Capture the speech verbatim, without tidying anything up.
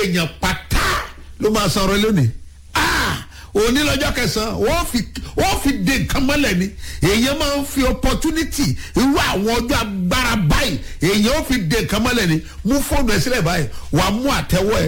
èèyàn pátá ló máa sọ̀rọ̀ lónìí. Òní lọ́jọ́ kẹsàn-án wọ́n fi wọ́n fi de nǹkan mọ́lẹ̀ ni. Èèyàn máa ń fi opportunity irú àwọn ọjọ́ agbára báyìí èèyàn ó fi de nǹkan mọ́lẹ̀ ni. Mú fóònù ẹ sílẹ̀ báyìí wàá mú àtẹ́wọ́ ẹ.